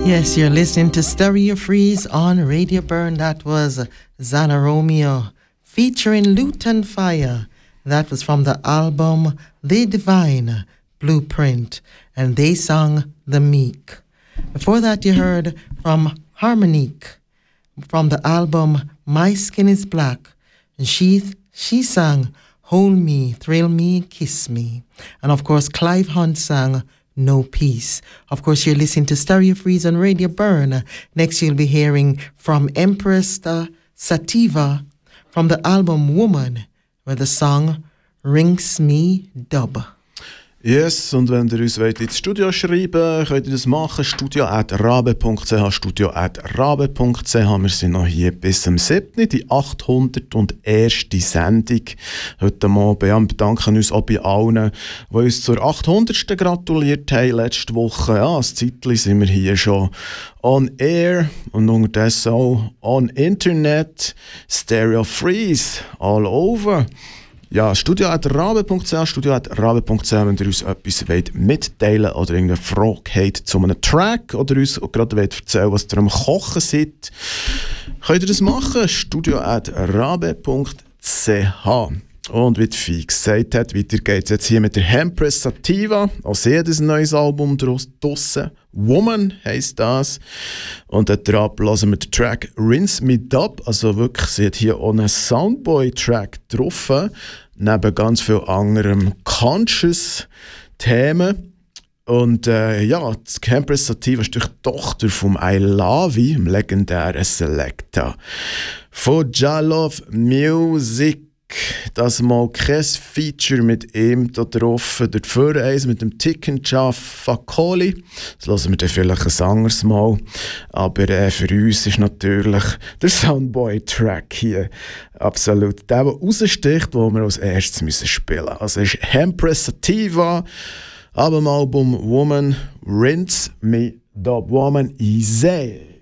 Yes, you're listening to Stereo Freeze on Radio Burn. That was Zana Romeo featuring Luton Fire. That was from the album The Divine Blueprint, and they sung The Meek. Before that, you heard from Harmonique from the album My Skin is Black, and she sang Hold Me, Thrill Me, Kiss Me. And of course, Clive Hunt sang No Peace. Of course, you're listening to Stereo Freeze on Radio Burn. Next, you'll be hearing from Empress Sativa from the album Woman with the song Rings Me Dub. Yes, und wenn ihr uns ins Studio schreiben könnt ihr das machen. studio@rabe.ch, studio@rabe.ch. Wir sind noch hier bis zum 7. Die 801. Sendung heute Abend. Wir bedanken uns auch bei allen, die uns zur 800. gratuliert haben letzte Woche. Ja, als Zeitchen sind wir hier schon on air und unterdessen auch on Internet. Stereo Freeze all over. Ja, studio@rabe.ch, studio@rabe.ch, wenn ihr uns etwas mitteilen wollt oder irgendeine Frage habt zu einem Track oder uns gerade erzählen was ihr am Kochen seid, könnt ihr das machen, studio@rabe.ch. Und wie die Vieh gesagt hat, weiter geht es jetzt hier mit der Empress Sativa. Auch sie hat ein neues Album draussen. Woman heisst das. Und dort drauf hören wir den Track Rinse Me Dub. Also wirklich, sie hat hier auch einen Soundboy-Track drauf. Neben ganz viel anderem Conscious-Themen. Und ja, die Empress Sativa ist die Tochter vom I Love You, dem legendären Selecta. Von Jalove Music. Das mal kein Feature mit ihm da drauf. Dafür eins mit dem Tikenja Fakoli. Das hören wir dann vielleicht ein anderes Mal. Aber für uns ist natürlich der Soundboy-Track hier absolut der raussticht, den wir als erstes spielen müssen. Also ist Empress Sativa, aber im Album Woman, Rinse Me Dub, Woman Easy.